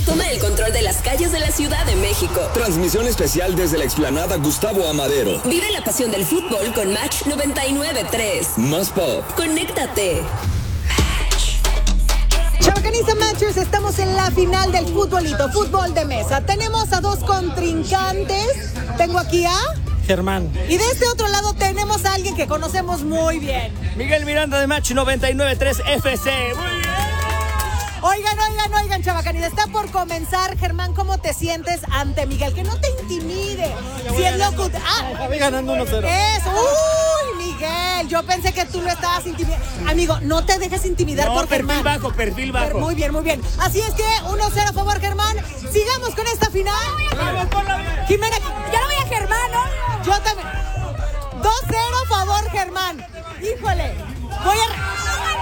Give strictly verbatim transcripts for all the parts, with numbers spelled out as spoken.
toma el control de las calles de la Ciudad de México. Transmisión especial desde la explanada Gustavo Amadero. Vive la pasión del fútbol con Match noventa y nueve punto tres. Más pop. Conéctate. Chavacanista Matchers, estamos en la final del futbolito, fútbol de mesa. Tenemos a dos contrincantes. Tengo aquí a... Germán. Y de este otro lado tenemos a alguien que conocemos muy bien. Miguel Miranda de Match noventa y nueve punto tres F C. Muy bien. Oigan, oigan, oigan, Chavacanida, está por comenzar. Germán, ¿cómo te sientes ante Miguel? Que no te intimide. No, si es loco... Ah, voy ganando uno cero. Eso. Uy, Miguel, yo pensé que tú lo estabas intimidando. Amigo, no te dejes intimidar no, por perfil Germán. bajo, perfil bajo. Muy bien, muy bien. Así es que uno cero a favor, Germán. Sigamos con esta final. Vamos por la vida. Jimena, ya no voy a Germán, ¿no? Yo también. dos cero a favor, Germán. Híjole. Voy a...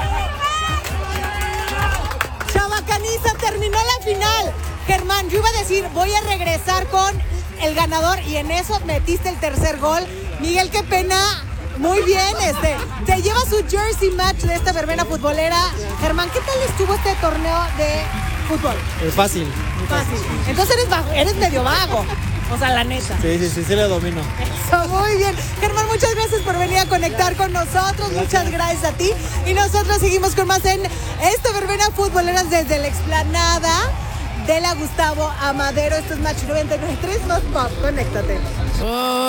Chavacaniza, terminó la final. Germán, yo iba a decir, voy a regresar con el ganador y en eso metiste el tercer gol. Miguel, qué pena. Muy bien, este, te lleva su jersey match de esta verbena futbolera. Germán, ¿qué tal estuvo este torneo de fútbol? Es fácil. Fácil. Entonces eres vago, eres medio vago. O sea, la neta. Sí, sí, sí, sí le domino. Eso, muy bien. Germán, muchas gracias por venir a conectar con nosotros. Gracias. Muchas gracias a ti. Y nosotros seguimos con más en esta verbena futboleras desde la explanada de la Gustavo Amadero. Esto es Match noventa y nueve punto tres, más pop. Conéctate. Oh.